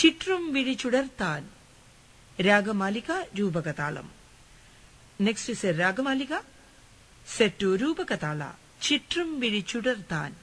ചിற்றும் വിഴി ചുടർത്താൻ. Ragamalika രൂപകതാളം. Next is A ragamalika set to രൂപകതാള ചിற்றும் വിഴി ചുടർത്താൻ.